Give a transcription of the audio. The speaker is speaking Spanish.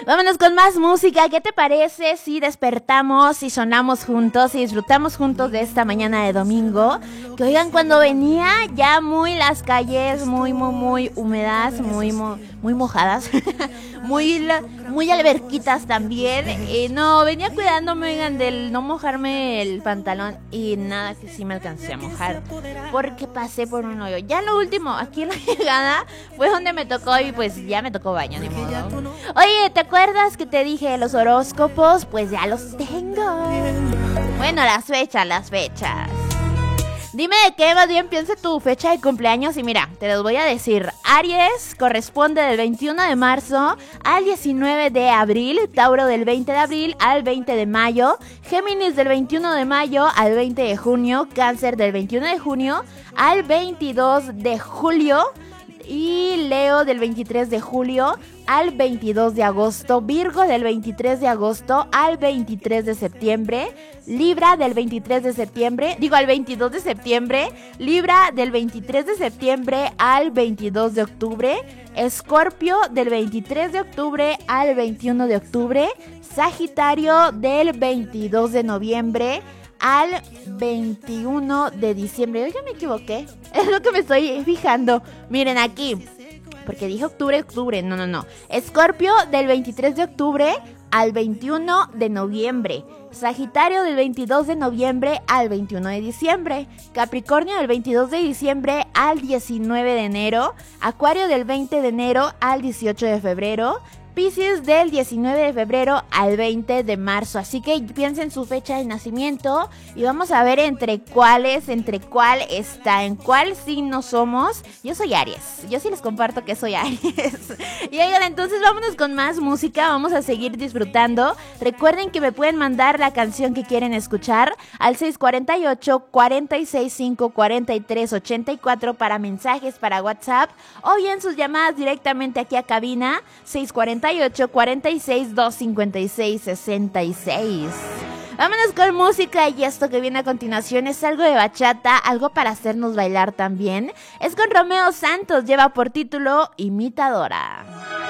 Vámonos con más música. ¿Qué te parece si despertamos y sonamos juntos y disfrutamos juntos de esta mañana de domingo? Que oigan, cuando venía ya muy las calles, muy húmedas, muy mojadas, muy alberquitas también. No, venía cuidándome, oigan, del no mojarme el pantalón y nada que sí me alcancé a mojar porque pasé por un hoyo. Ya lo último, aquí en la llegada fue donde me tocó y pues ya me tocó baño, ni modo. Oye, ¿te acuerdas que te dije los horóscopos? Pues ya los tengo. Bueno, las fechas. Dime de qué más bien piensa tu fecha de cumpleaños y mira, te los voy a decir. Aries corresponde del 21 de marzo al 19 de abril, Tauro del 20 de abril al 20 de mayo, Géminis del 21 de mayo al 20 de junio, Cáncer del 21 de junio al 22 de julio y Leo del 23 de julio al 22 de agosto, Virgo del 23 de agosto al 23 de septiembre, Libra del 23 de septiembre, al 22 de septiembre, Libra del 23 de septiembre al 22 de octubre, Escorpio del 23 de octubre al 21 de octubre, Sagitario del 22 de noviembre al 21 de diciembre. Oiga, me equivoqué. Es lo que me estoy fijando. Miren aquí. Porque dije octubre. No. Escorpio del 23 de octubre al 21 de noviembre. Sagitario del 22 de noviembre al 21 de diciembre. Capricornio del 22 de diciembre al 19 de enero. Acuario del 20 de enero al 18 de febrero. Piscis del 19 de febrero al 20 de marzo. Así que piensen su fecha de nacimiento y vamos a ver en cuál está, en cuál signo somos. Yo soy Aries. Yo sí les comparto que soy Aries. Y oigan, entonces vámonos con más música. Vamos a seguir disfrutando. Recuerden que me pueden mandar la canción que quieren escuchar al 648-465-4384 para mensajes, para WhatsApp o bien sus llamadas directamente aquí a cabina 648-256-66. Vámonos con música y esto que viene a continuación es algo de bachata, algo para hacernos bailar también. Es con Romeo Santos, lleva por título Imitadora.